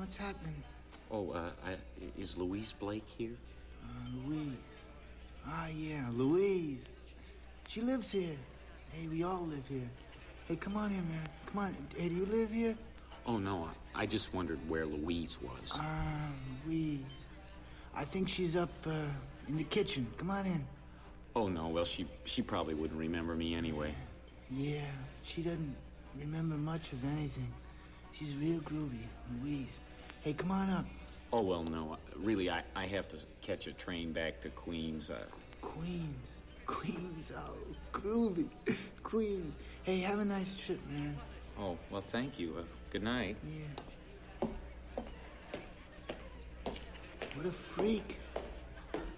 What's happening? Oh, is Louise Blake here? Louise. Ah, yeah, Louise. She lives here. Hey, we all live here. Hey, come on in, man. Come on. Hey, do you live here? Oh, no, I just wondered where Louise was. Louise. I think she's up, in the kitchen. Come on in. Oh, no, well, she probably wouldn't remember me anyway. Yeah, she doesn't remember much of anything. She's real groovy, Louise. Hey, come on up. Oh, well, no, really, I have to catch a train back to Queens. Queens, oh, groovy. Queens. Hey, have a nice trip, man. Oh, well, thank you. Good night. Yeah. What a freak.